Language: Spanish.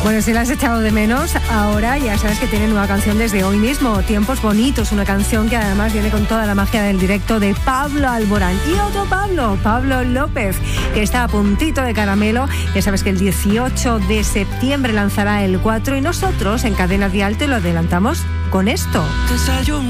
Bueno, si la has echado de menos, ahora ya sabes que tiene nueva canción desde hoy mismo, Tiempos Bonitos, una canción que además viene con toda la magia del directo de Pablo Alborán. Y otro Pablo López, que está a puntito de caramelo. Ya sabes que el 18 de septiembre lanzará el 4 y nosotros en Cadena Dial te lo adelantamos con esto. Desayuno